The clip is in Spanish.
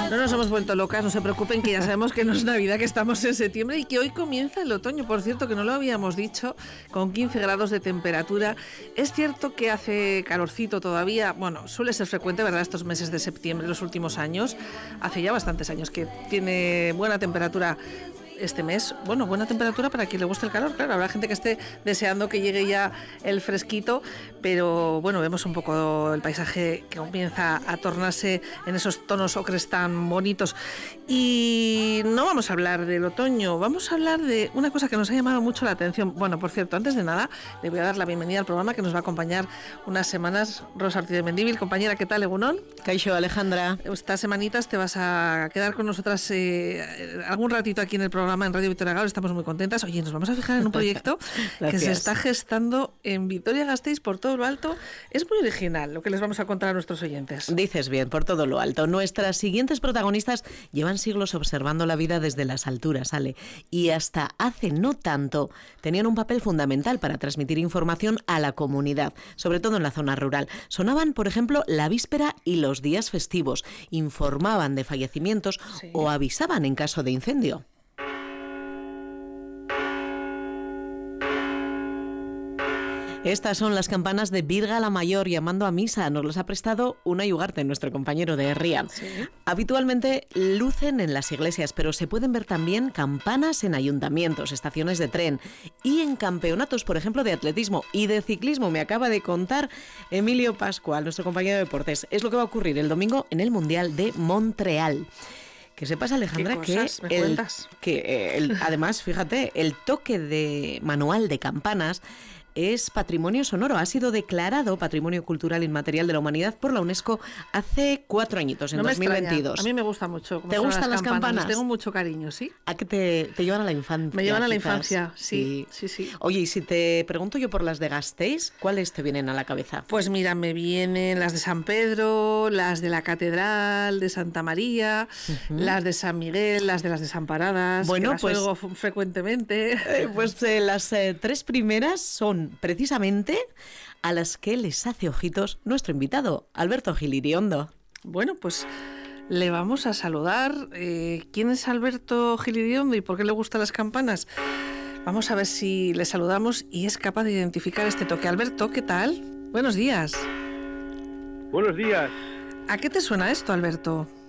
No nos hemos vuelto locas, no se preocupen, que ya sabemos que no es Navidad, que estamos en septiembre y que hoy comienza el otoño, por cierto, que no lo habíamos dicho, con 15 grados de temperatura. Es cierto que hace calorcito todavía, bueno, suele ser frecuente, ¿verdad?, estos meses de septiembre, los últimos años, hace ya bastantes años que tiene buena temperatura este mes. Bueno, buena temperatura para quien le guste el calor, claro, habrá gente que esté deseando que llegue ya el fresquito, pero bueno, vemos un poco el paisaje que comienza a tornarse en esos tonos ocres tan bonitos. Y no vamos a hablar del otoño, vamos a hablar de una cosa que nos ha llamado mucho la atención. Bueno, por cierto, antes de nada, le voy a dar la bienvenida al programa que nos va a acompañar unas semanas, Rosa Ortiz de Mendívil. Compañera, ¿qué tal, Egunon? Kaixo, Alejandra. Estas semanitas te vas a quedar con nosotras algún ratito aquí en el programa en Radio Vitoria Gaur. Estamos muy contentas. Oye, nos vamos a fijar en un proyecto que se está gestando en Vitoria-Gasteiz por todo lo alto. Es muy original lo que les vamos a contar a nuestros oyentes. Dices bien, por todo lo alto. Nuestras siguientes protagonistas llevan siglos observando la vida desde las alturas, Ale, y hasta hace no tanto tenían un papel fundamental para transmitir información a la comunidad, sobre todo en la zona rural. Sonaban, por ejemplo, la víspera y los días festivos, informaban de fallecimientos o avisaban en caso de incendio. Estas son las campanas de Virga la Mayor llamando a misa. Nos las ha prestado Unai Ugarte, nuestro compañero de Herria. ¿Sí? Habitualmente lucen en las iglesias, pero se pueden ver también campanas en ayuntamientos, estaciones de tren y en campeonatos, por ejemplo, de atletismo y de ciclismo. Me acaba de contar Emilio Pascual, nuestro compañero de deportes. Es lo que va a ocurrir el domingo en el Mundial de Montreal. Que sepas, Alejandra, además, fíjate, el toque de manual de campanas es patrimonio sonoro. Ha sido declarado Patrimonio Cultural Inmaterial de la Humanidad por la UNESCO hace 4 añitos, en 2022. A mí me gusta mucho. ¿Te gustan las campanas? Tengo mucho cariño, ¿sí? ¿A que te llevan a la infancia? Me llevan a la infancia, sí. Oye, y si te pregunto yo por las de Gasteiz, ¿cuáles te vienen a la cabeza? Pues mira, me vienen las de San Pedro, las de la Catedral de Santa María, las de San Miguel, las de Desamparadas, bueno, que las oigo frecuentemente. Las 3 primeras son precisamente a las que les hace ojitos nuestro invitado, Alberto Gil Iriondo. Bueno, pues le vamos a saludar. ¿Quién es Alberto Gil Iriondo y por qué le gustan las campanas? Vamos a ver si le saludamos y es capaz de identificar este toque. Alberto, ¿qué tal? Buenos días. Buenos días. ¿A qué te suena esto, Alberto?